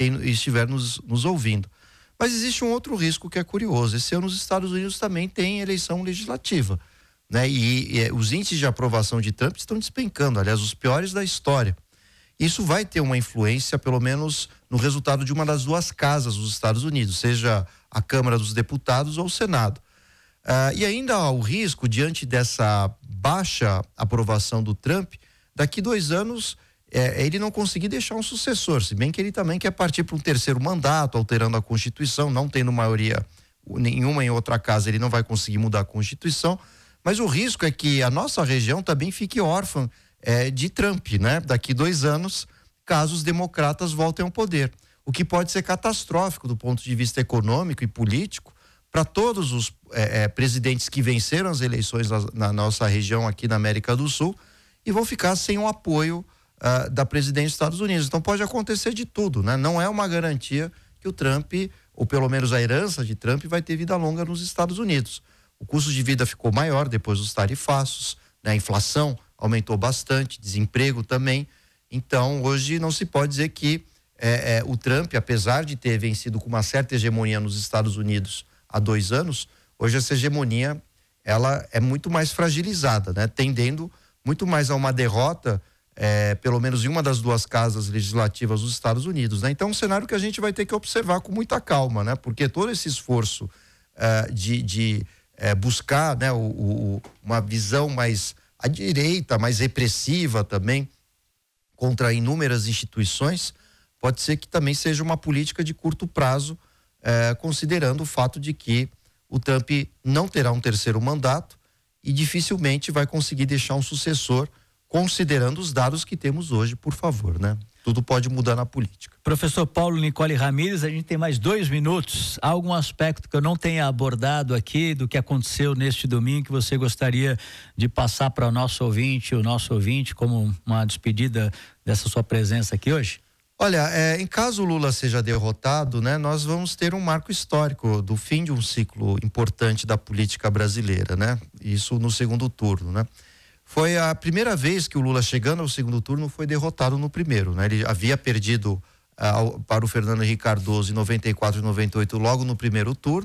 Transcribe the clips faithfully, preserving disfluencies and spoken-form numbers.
quem estiver nos, nos ouvindo. Mas existe um outro risco que é curioso. Esse ano os Estados Unidos também têm eleição legislativa, né? E, e os índices de aprovação de Trump estão despencando, aliás, os piores da história. Isso vai ter uma influência, pelo menos, no resultado de uma das duas casas dos Estados Unidos, seja a Câmara dos Deputados ou o Senado. Uh, e ainda há o risco, diante dessa baixa aprovação do Trump, daqui dois anos é, ele não conseguir deixar um sucessor, se bem que ele também quer partir para um terceiro mandato, alterando a Constituição, não tendo maioria nenhuma em outra casa, ele não vai conseguir mudar a Constituição, mas o risco é que a nossa região também fique órfã é, de Trump, né? Daqui dois anos, caso os democratas voltem ao poder, o que pode ser catastrófico do ponto de vista econômico e político para todos os é, é, presidentes que venceram as eleições na, na nossa região aqui na América do Sul e vão ficar sem o apoio Uh, da presidência dos Estados Unidos. Então pode acontecer de tudo, né? Não é uma garantia que o Trump, ou pelo menos a herança de Trump, vai ter vida longa nos Estados Unidos. O custo de vida ficou maior depois dos tarifaços, né? A inflação aumentou bastante, desemprego também. Então hoje não se pode dizer que é, é, o Trump, apesar de ter vencido com uma certa hegemonia nos Estados Unidos há dois anos, hoje essa hegemonia ela é muito mais fragilizada, né? Tendendo muito mais a uma derrota É, pelo menos em uma das duas casas legislativas dos Estados Unidos, né? Então, um cenário que a gente vai ter que observar com muita calma, né? Porque todo esse esforço uh, de, de uh, buscar, né, o, o, uma visão mais à direita, mais repressiva também, contra inúmeras instituições, pode ser que também seja uma política de curto prazo, uh, considerando o fato de que o Trump não terá um terceiro mandato e dificilmente vai conseguir deixar um sucessor, considerando os dados que temos hoje, por favor, né? Tudo pode mudar na política. Professor Paulo Nicole Ramires, a gente tem mais dois minutos. Há algum aspecto que eu não tenha abordado aqui do que aconteceu neste domingo que você gostaria de passar para o nosso ouvinte, o nosso ouvinte, como uma despedida dessa sua presença aqui hoje? Olha, é, em caso o Lula seja derrotado, né, nós vamos ter um marco histórico do fim de um ciclo importante da política brasileira, né? Isso no segundo turno, né? Foi a primeira vez que o Lula, chegando ao segundo turno, foi derrotado no primeiro, né? Ele havia perdido uh, para o Fernando Henrique Cardoso em noventa e quatro e noventa e oito logo no primeiro turno,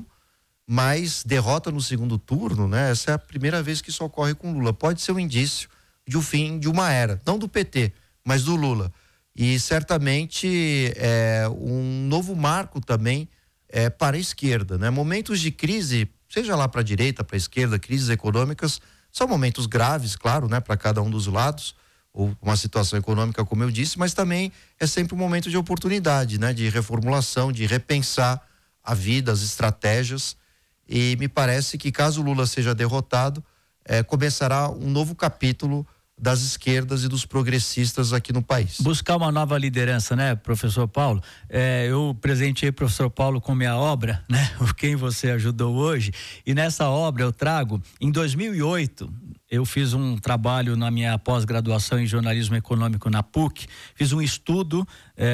mas derrota no segundo turno, né? Essa é a primeira vez que isso ocorre com o Lula. Pode ser um indício de um fim de uma era, não do P T, mas do Lula. E certamente é um novo marco também é, para a esquerda, né? Momentos de crise, seja lá para a direita, para a esquerda, crises econômicas, são momentos graves, claro, né, para cada um dos lados, ou uma situação econômica, como eu disse, mas também é sempre um momento de oportunidade, né, de reformulação, de repensar a vida, as estratégias, e me parece que caso o Lula seja derrotado, é, começará um novo capítulo das esquerdas e dos progressistas aqui no país. Buscar uma nova liderança, né, professor Paulo? É, eu presenteei o professor Paulo com minha obra, né, o Quem Você Ajudou Hoje, e nessa obra eu trago, em dois mil e oito, eu fiz um trabalho na minha pós-graduação em jornalismo econômico na P U C, fiz um estudo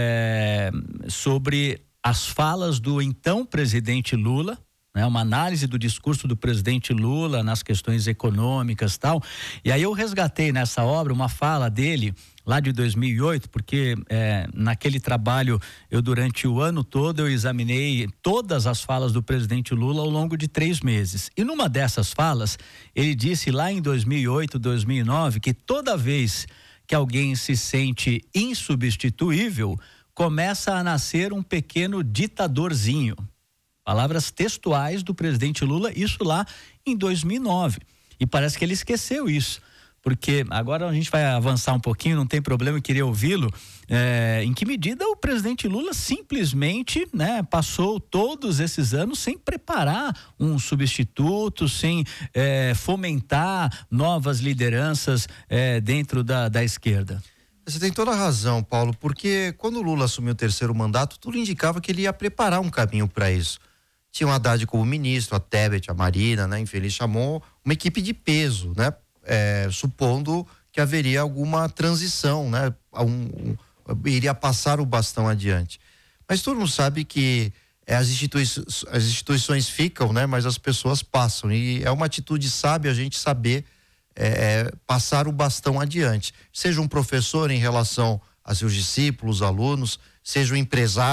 é, sobre as falas do então presidente Lula, né, uma análise do discurso do presidente Lula nas questões econômicas e tal, e aí eu resgatei nessa obra uma fala dele lá de dois mil e oito, porque é, naquele trabalho eu durante o ano todo eu examinei todas as falas do presidente Lula ao longo de três meses, e numa dessas falas ele disse lá em dois mil e oito, dois mil e nove que toda vez que alguém se sente insubstituível, começa a nascer um pequeno ditadorzinho. Palavras textuais do presidente Lula, isso lá em dois mil e nove. E parece que ele esqueceu isso, porque agora a gente vai avançar um pouquinho, não tem problema, eu queria ouvi-lo. É, em que medida o presidente Lula simplesmente, né, passou todos esses anos sem preparar um substituto, sem é, fomentar novas lideranças é, dentro da, da esquerda? Você tem toda a razão, Paulo, porque quando o Lula assumiu o terceiro mandato, tudo indicava que ele ia preparar um caminho para isso. Tinha o Haddad como ministro, a Tebet, a Marina, né? Enfim, ele chamou uma equipe de peso, né? É, supondo que haveria alguma transição, né? Um, um, iria passar o bastão adiante. Mas todo mundo sabe que é, as, institui as instituições ficam, né? Mas as pessoas passam. E é uma atitude sábia a gente saber é, passar o bastão adiante. Seja um professor em relação a seus discípulos, alunos, seja um empresário,